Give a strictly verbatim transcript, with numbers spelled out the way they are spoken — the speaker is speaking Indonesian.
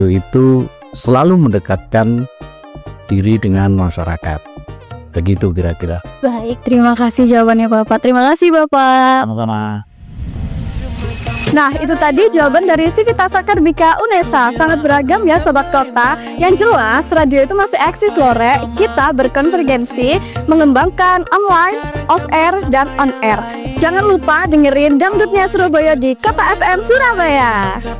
itu selalu mendekatkan diri dengan masyarakat. Begitu kira-kira. Baik, terima kasih jawabannya Bapak. Terima kasih Bapak. Sama-sama. Nah, itu tadi jawaban dari Civitas Akademika UNESA. Sangat beragam ya Sobat Kota. Yang jelas, radio itu masih eksis loh, Rek. Kita berkonvergensi mengembangkan online, off-air, dan on-air. Jangan lupa dengerin Dangdutnya Surabaya di Kota F M Surabaya.